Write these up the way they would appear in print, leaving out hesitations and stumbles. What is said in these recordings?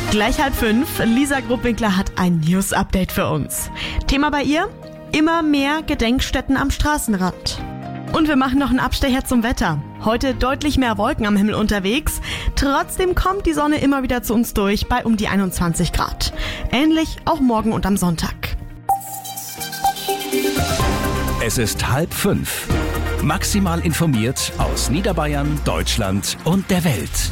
Gleich 4:30. Lisa Gruppwinkler hat ein News-Update für uns. Thema bei ihr? Immer mehr Gedenkstätten am Straßenrand. Und wir machen noch einen Abstecher zum Wetter. Heute deutlich mehr Wolken am Himmel unterwegs. Trotzdem kommt die Sonne immer wieder zu uns durch bei um die 21 Grad. Ähnlich auch morgen und am Sonntag. Es ist 4:30. Maximal informiert aus Niederbayern, Deutschland und der Welt.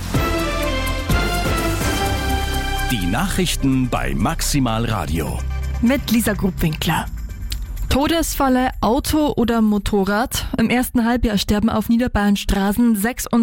Die Nachrichten bei Maximal Radio. Mit Lisa Gruppwinkler. Todesfalle, Auto oder Motorrad? Im ersten Halbjahr sterben auf Niederbayerns Straßen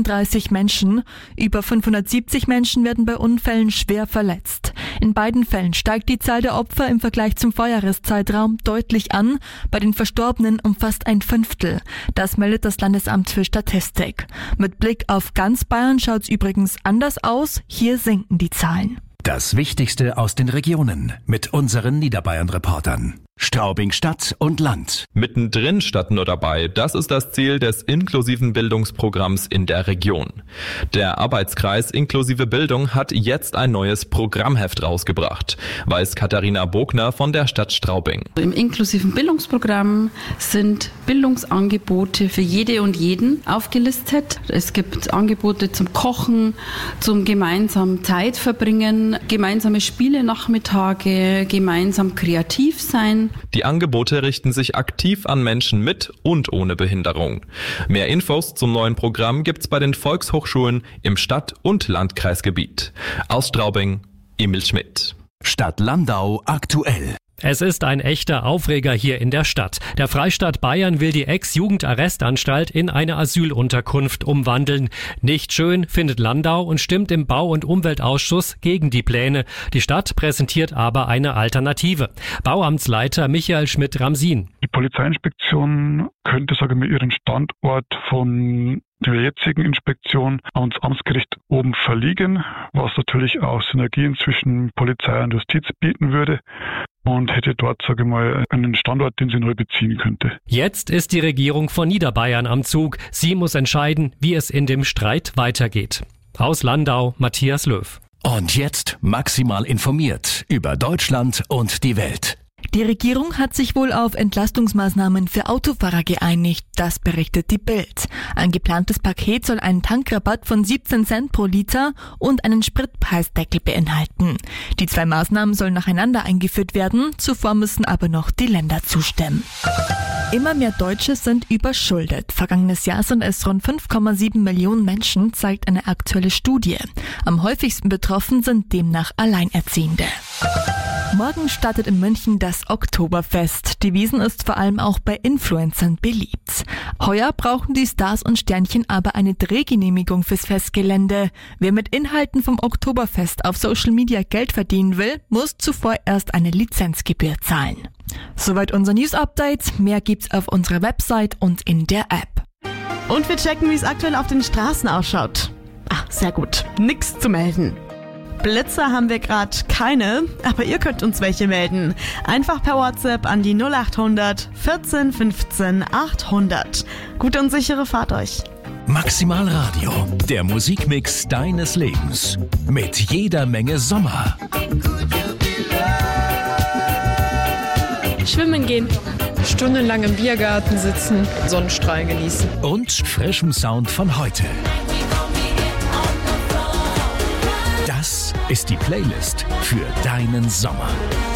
36 Menschen. Über 570 Menschen werden bei Unfällen schwer verletzt. In beiden Fällen steigt die Zahl der Opfer im Vergleich zum Vorjahreszeitraum deutlich an. Bei den Verstorbenen um fast ein Fünftel. Das meldet das Landesamt für Statistik. Mit Blick auf ganz Bayern schaut's übrigens anders aus. Hier sinken die Zahlen. Das Wichtigste aus den Regionen mit unseren Niederbayern-Reportern. Straubing Stadt und Land. Mittendrin statt nur dabei, das ist das Ziel des inklusiven Bildungsprogramms in der Region. Der Arbeitskreis Inklusive Bildung hat jetzt ein neues Programmheft rausgebracht, weiß Katharina Bogner von der Stadt Straubing. Im inklusiven Bildungsprogramm sind Bildungsangebote für jede und jeden aufgelistet. Es gibt Angebote zum Kochen, zum gemeinsamen Zeit verbringen, gemeinsame Spiele-Nachmittage, gemeinsam kreativ sein. Die Angebote richten sich aktiv an Menschen mit und ohne Behinderung. Mehr Infos zum neuen Programm gibt's bei den Volkshochschulen im Stadt- und Landkreisgebiet. Aus Straubing, Emil Schmidt. Stadt Landau aktuell. Es ist ein echter Aufreger hier in der Stadt. Der Freistaat Bayern will die Ex-Jugendarrestanstalt in eine Asylunterkunft umwandeln. Nicht schön, findet Landau und stimmt im Bau- und Umweltausschuss gegen die Pläne. Die Stadt präsentiert aber eine Alternative. Bauamtsleiter Michael Schmidt-Ramsin. Die Polizeiinspektion könnte, ihren Standort von der jetzigen Inspektion ans Amtsgericht oben verlegen, was natürlich auch Synergien zwischen Polizei und Justiz bieten würde und hätte dort, einen Standort, den sie neu beziehen könnte. Jetzt ist die Regierung von Niederbayern am Zug. Sie muss entscheiden, wie es in dem Streit weitergeht. Aus Landau, Matthias Löw. Und jetzt maximal informiert über Deutschland und die Welt. Die Regierung hat sich wohl auf Entlastungsmaßnahmen für Autofahrer geeinigt, das berichtet die Bild. Ein geplantes Paket soll einen Tankrabatt von 17 Cent pro Liter und einen Spritpreisdeckel beinhalten. Die zwei Maßnahmen sollen nacheinander eingeführt werden, zuvor müssen aber noch die Länder zustimmen. Immer mehr Deutsche sind überschuldet. Vergangenes Jahr sind es rund 5,7 Millionen Menschen, zeigt eine aktuelle Studie. Am häufigsten betroffen sind demnach Alleinerziehende. Morgen startet in München das Oktoberfest. Die Wiesn ist vor allem auch bei Influencern beliebt. Heuer brauchen die Stars und Sternchen aber eine Drehgenehmigung fürs Festgelände. Wer mit Inhalten vom Oktoberfest auf Social Media Geld verdienen will, muss zuvor erst eine Lizenzgebühr zahlen. Soweit unser News-Update. Mehr gibt's auf unserer Website und in der App. Und wir checken, wie es aktuell auf den Straßen ausschaut. Sehr gut. Nix zu melden. Blitzer haben wir gerade keine, aber ihr könnt uns welche melden. Einfach per WhatsApp an die 0800 14 15 800. Gute und sichere Fahrt euch. Maximal Radio, der Musikmix deines Lebens. Mit jeder Menge Sommer. Schwimmen gehen. Stundenlang im Biergarten sitzen, Sonnenstrahlen genießen. Und frischem Sound von heute. Das ist die Playlist für deinen Sommer.